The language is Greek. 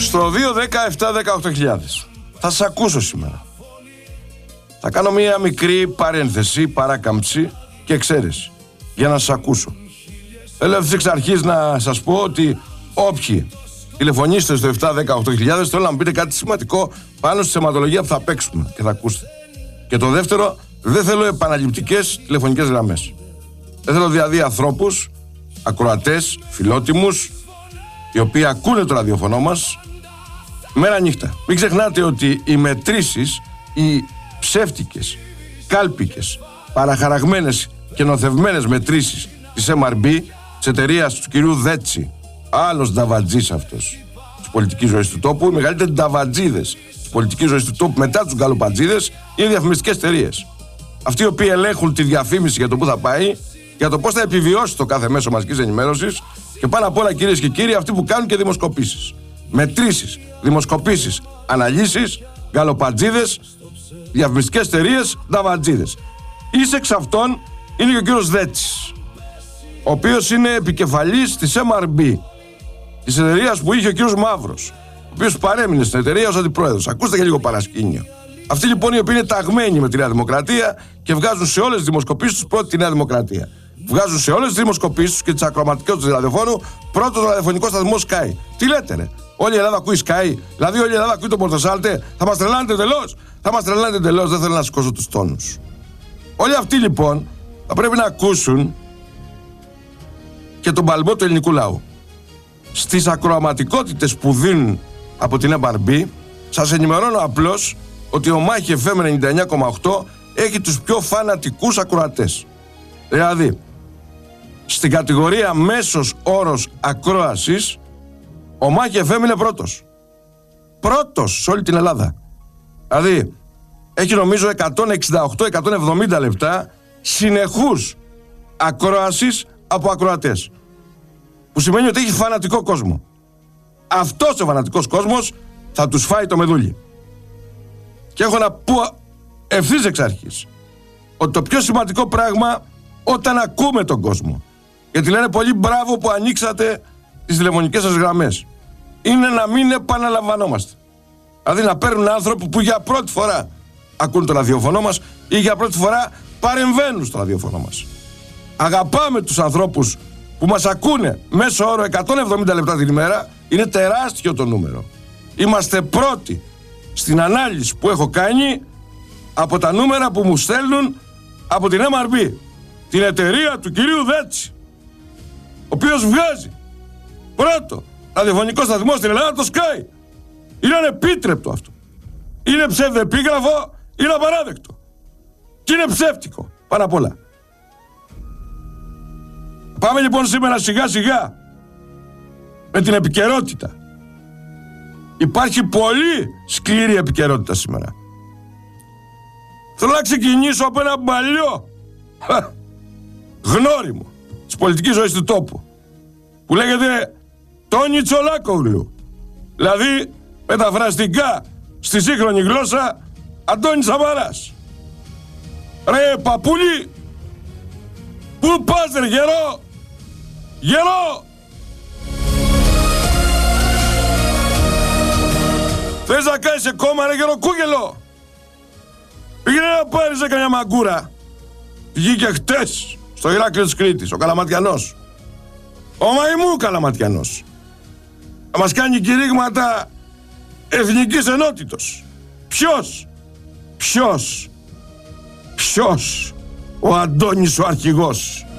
Στο 2-10-7-18.000 θα σας ακούσω σήμερα. Θα κάνω μία μικρή παρένθεση, παράκαμψη και εξαίρεση για να σας ακούσω. Θέλω ευθύς εξ αρχής να σας πω ότι όποιοι τηλεφωνήστε στο 7-10-8.000 θέλω να μου πείτε κάτι σημαντικό πάνω στη θεματολογία που θα παίξουμε και θα ακούσετε. Και το δεύτερο, δεν θέλω επαναληπτικές τηλεφωνικές γραμμές. Δεν θέλω δηλαδή ανθρώπους, ακροατές, φιλότιμους, οι οποίοι ακούνε το ραδιοφωνό μας μέρα νύχτα. Μην ξεχνάτε ότι οι μετρήσεις, οι ψεύτικες, κάλπικες, παραχαραγμένες και νοθευμένες μετρήσεις της MRB, της εταιρείας του κυρίου Δέτσι, άλλος νταβατζής αυτός της πολιτικής ζωής του τόπου, οι μεγαλύτεροι νταβατζίδες της πολιτικής ζωής του τόπου μετά τους γκαλοπατζίδες είναι διαφημιστικές εταιρείες. Αυτοί οι οποίοι ελέγχουν τη διαφήμιση για το πού θα πάει, για το πώς θα επιβιώσει το κάθε μέσο μαζικής ενημέρωσης και πάνω απ' όλα, κυρίες και κύριοι, αυτοί που κάνουν και δημοσκοπήσεις. Μετρήσεις, δημοσκοπήσεις, αναλύσεις, γκαλοπατζίδες, διαφημιστικές εταιρείες, νταβατζίδες. Εις εξ αυτών είναι και ο κύριος Δέτσης, ο οποίος είναι επικεφαλής της MRB, της εταιρείας που είχε ο κύριος Μαύρος, ο οποίος παρέμεινε στην εταιρεία ως αντιπρόεδρος. Ακούστε και λίγο παρασκήνιο. Αυτοί λοιπόν οι οποίοι είναι ταγμένοι με τη Νέα Δημοκρατία και βγάζουν σε όλες τις δημοσκοπήσεις τους πρώτη τη Νέα Δημοκρατία. Βγάζουν σε όλες τις δημοσκοπήσεις τους και τις ακροματικές του ραδιοφώνου πρώτο το ραδιοφωνικό σταθμό Sky. Τι λέτε, ρε? Όλη η Ελλάδα ακούει Sky, δηλαδή όλη η Ελλάδα ακούει τον Πορτοσάλτε. Θα μας τρελάνετε εντελώς. Θα μας τρελάνετε εντελώς. Δεν θέλω να σηκώσω τους τόνους. Όλοι αυτοί λοιπόν θα πρέπει να ακούσουν και τον παλμό του ελληνικού λαού. Στις ακροαματικότητες που δίνουν από την MRB, σας ενημερώνω απλώς ότι ο Μάχη FM 99,8 έχει τους πιο φανατικούς ακροατές. Δηλαδή, στην κατηγορία μέσος όρος ακρόασης, ο Μάχη FM είναι πρώτος. Πρώτος σε όλη την Ελλάδα. Δηλαδή, έχει νομίζω 168-170 λεπτά συνεχούς ακρόασης από ακροατές. Που σημαίνει ότι έχει φανατικό κόσμο. Αυτός ο φανατικός κόσμος θα τους φάει το μεδούλι. Και έχω να πω ευθύς εξ αρχής ότι το πιο σημαντικό πράγμα όταν ακούμε τον κόσμο, γιατί λένε πολύ μπράβο που ανοίξατε τις τηλεφωνικές σας γραμμές, είναι να μην επαναλαμβανόμαστε. Δηλαδή να παίρνουν άνθρωποι που για πρώτη φορά ακούν το ραδιοφωνό μας ή για πρώτη φορά παρεμβαίνουν στο ραδιοφωνό μας. Αγαπάμε τους ανθρώπους που μας ακούνε μέσω όρο 170 λεπτά την ημέρα. Είναι τεράστιο το νούμερο. Είμαστε πρώτοι στην ανάλυση που έχω κάνει από τα νούμερα που μου στέλνουν από την MRB, την εταιρεία του κυρίου Δέτσι, ο οποίος βγάζει πρώτο ραδιοφωνικό σταθμό στην Ελλάδα, το Sky. Είναι ανεπίτρεπτο αυτό. Είναι ψευδεπίγραφο, είναι απαράδεκτο. Και είναι ψεύτικο πάνω απ' όλα. Πάμε λοιπόν σήμερα σιγά σιγά με την επικαιρότητα. Υπάρχει πολύ σκληρή επικαιρότητα σήμερα. Θέλω να ξεκινήσω από ένα παλιό γνώριμο της πολιτικής ζωής του τόπου που λέγεται Τόνι Τσολάκογλου. Δηλαδή μεταφραστικά στη σύγχρονη γλώσσα Αντώνης Σαμαράς. Ρε παππούλη, πού πας ρε γερό, γερό! Θες να κάνεις σε κόμμα ρε γεροκούγελο? Πήγαινε να πάρεις καμιά μαγκούρα. Βγήκε χτες στο Ηράκλειο της Κρήτης ο Καλαματιανός, ο Μαϊμού Καλαματιανός, να μας κάνει κηρύγματα εθνικής ενότητος. Ποιος? Ο Αντώνης ο αρχηγός.